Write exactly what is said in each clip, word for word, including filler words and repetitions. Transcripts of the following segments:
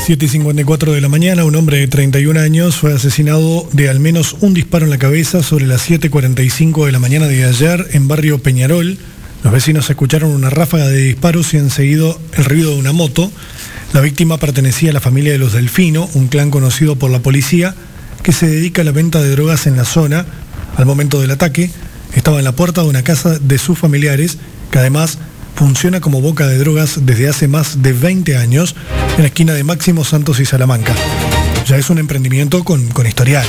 siete y cincuenta y cuatro de la mañana, un hombre de treinta y un años fue asesinado de al menos un disparo en la cabeza sobre las siete y cuarenta y cinco de la mañana de ayer en barrio Peñarol. Los vecinos escucharon una ráfaga de disparos y han seguido el ruido de una moto. La víctima pertenecía a la familia de los Delfino, un clan conocido por la policía que se dedica a la venta de drogas en la zona. Al momento del ataque, estaba en la puerta de una casa de sus familiares, que además funciona como boca de drogas desde hace más de veinte años, en la esquina de Máximo Santos y Salamanca. Ya es un emprendimiento con, con historial,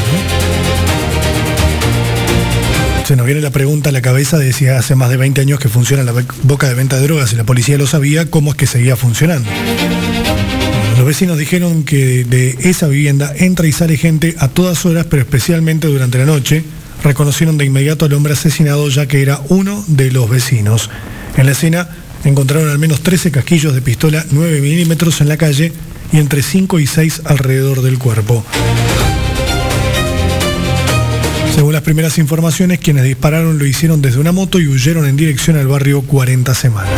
¿no? Se nos viene la pregunta a la cabeza de si hace más de veinte años que funciona la boca de venta de drogas y la policía lo sabía, ¿cómo es que seguía funcionando? Los vecinos dijeron que de esa vivienda entra y sale gente a todas horas, pero especialmente durante la noche. Reconocieron de inmediato al hombre asesinado, ya que era uno de los vecinos. En la escena encontraron al menos trece casquillos de pistola nueve milímetros en la calle y entre cinco y seis alrededor del cuerpo. Según las primeras informaciones, quienes dispararon lo hicieron desde una moto y huyeron en dirección al barrio cuarenta semanas.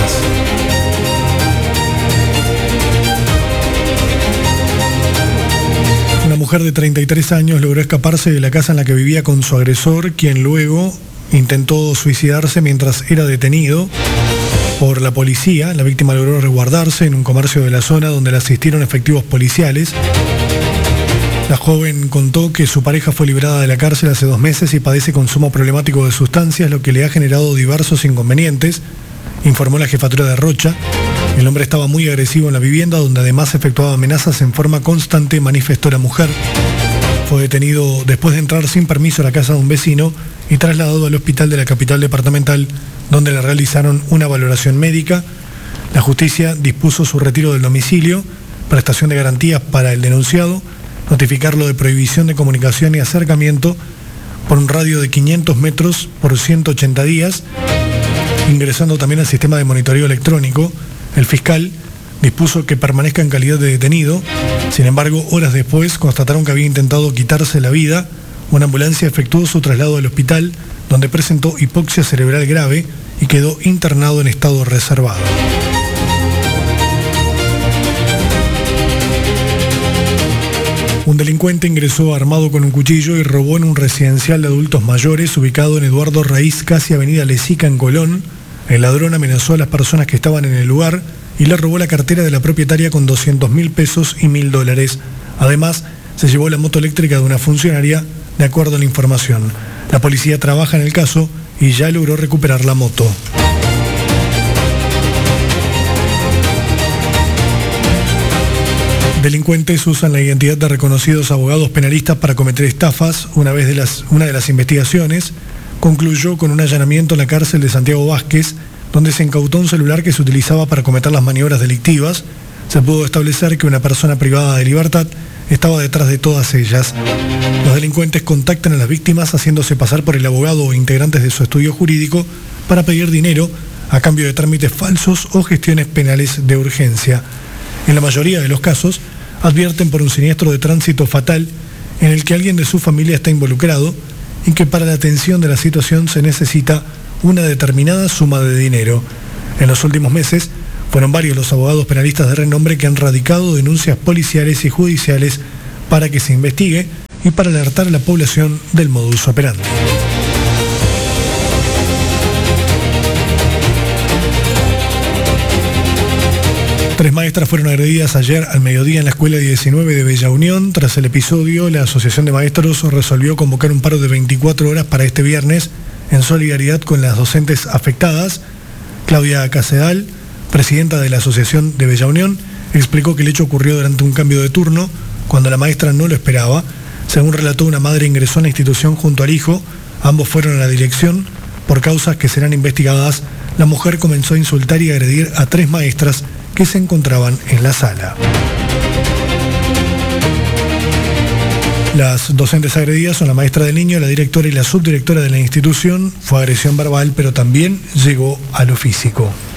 Una mujer de treinta y tres años logró escaparse de la casa en la que vivía con su agresor, quien luego intentó suicidarse mientras era detenido por la policía. La víctima logró resguardarse en un comercio de la zona donde le asistieron efectivos policiales. La joven contó que su pareja fue liberada de la cárcel hace dos meses y padece consumo problemático de sustancias, lo que le ha generado diversos inconvenientes, informó la jefatura de Rocha. El hombre estaba muy agresivo en la vivienda, donde además efectuaba amenazas en forma constante, manifestó la mujer. Fue detenido después de entrar sin permiso a la casa de un vecino y trasladado al hospital de la capital departamental, donde le realizaron una valoración médica. La justicia dispuso su retiro del domicilio, prestación de garantías para el denunciado, notificarlo de prohibición de comunicación y acercamiento por un radio de quinientos metros por ciento ochenta días, ingresando también al sistema de monitoreo electrónico. El fiscal dispuso que permanezca en calidad de detenido. Sin embargo, horas después constataron que había intentado quitarse la vida. Una ambulancia efectuó su traslado al hospital, donde presentó hipoxia cerebral grave y quedó internado en estado reservado. Un delincuente ingresó armado con un cuchillo y robó en un residencial de adultos mayores ubicado en Eduardo Raíz, casi avenida Lezica, en Colón. El ladrón amenazó a las personas que estaban en el lugar y le robó la cartera de la propietaria con doscientos mil pesos y mil dólares. Además, se llevó la moto eléctrica de una funcionaria, de acuerdo a la información. La policía trabaja en el caso y ya logró recuperar la moto. Delincuentes usan la identidad de reconocidos abogados penalistas para cometer estafas. Una vez de las, una de las investigaciones concluyó con un allanamiento en la cárcel de Santiago Vázquez, donde se incautó un celular que se utilizaba para cometer las maniobras delictivas. Se pudo establecer que una persona privada de libertad estaba detrás de todas ellas. Los delincuentes contactan a las víctimas haciéndose pasar por el abogado o integrantes de su estudio jurídico para pedir dinero a cambio de trámites falsos o gestiones penales de urgencia. En la mayoría de los casos, advierten por un siniestro de tránsito fatal en el que alguien de su familia está involucrado y que para la atención de la situación se necesita una determinada suma de dinero. En los últimos meses, fueron varios los abogados penalistas de renombre que han radicado denuncias policiales y judiciales para que se investigue y para alertar a la población del modus operandi. Tres maestras fueron agredidas ayer al mediodía en la escuela diecinueve de Bella Unión. Tras el episodio, la Asociación de Maestros resolvió convocar un paro de veinticuatro horas para este viernes en solidaridad con las docentes afectadas. Claudia Casedal, presidenta de la Asociación de Bella Unión, explicó que el hecho ocurrió durante un cambio de turno, cuando la maestra no lo esperaba. Según relató, una madre ingresó a la institución junto al hijo. Ambos fueron a la dirección. Por causas que serán investigadas, la mujer comenzó a insultar y agredir a tres maestras que se encontraban en la sala. Las docentes agredidas son la maestra del niño, la directora y la subdirectora de la institución. Fue agresión verbal, pero también llegó a lo físico.